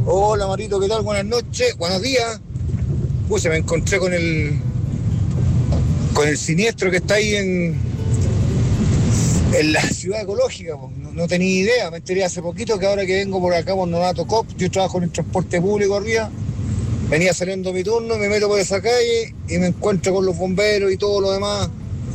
Hola Marito, ¿qué tal? Buenas noches, buenos días. Se me encontré con el siniestro que está ahí en la ciudad ecológica. No tenía idea, me enteré hace poquito que ahora que vengo por acá por Novato Cop, yo trabajo en el transporte público arriba, venía saliendo mi turno, me meto por esa calle y me encuentro con los bomberos y todo lo demás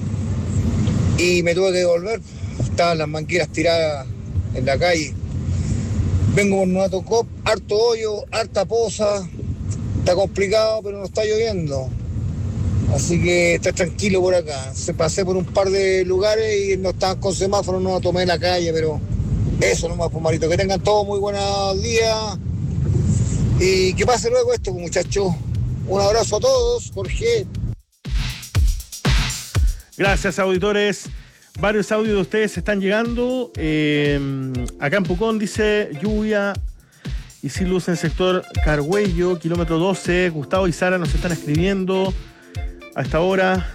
y me tuve que devolver. Estaban las mangueras tiradas en la calle. Vengo por Novato Cop, harto hoyo, harta poza, está complicado pero no está lloviendo. Así que está tranquilo por acá. Pasé por un par de lugares y no estaban con semáforos, no tomé la calle, pero eso nomás, pues Marito. Que tengan todos muy buenos días y que pase luego esto, muchachos. Un abrazo a todos, Jorge. Gracias, auditores. Varios audios de ustedes están llegando. Acá en Pucón dice lluvia y sin luz en el sector Carhuello, kilómetro 12. Gustavo y Sara nos están escribiendo a esta hora.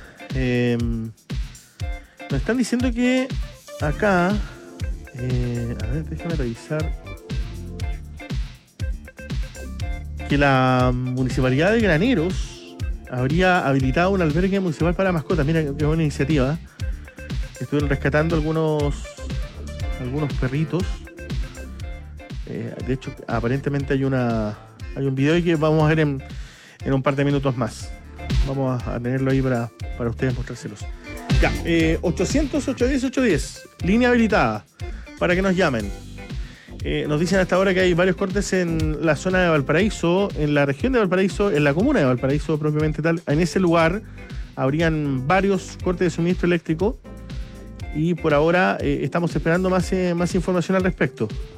Nos están diciendo que acá, a ver, déjame revisar, que la Municipalidad de Graneros habría habilitado un albergue municipal para mascotas. Mira qué buena iniciativa. Estuvieron rescatando algunos perritos. De hecho, aparentemente hay un video que vamos a ver en un par de minutos más. Vamos a tenerlo ahí para ustedes mostrárselos. Ya, 800-810-810, línea habilitada para que nos llamen. Nos dicen hasta ahora que hay varios cortes en la zona de Valparaíso, en la región de Valparaíso, en la comuna de Valparaíso propiamente tal. En ese lugar habrían varios cortes de suministro eléctrico y por ahora estamos esperando más información al respecto.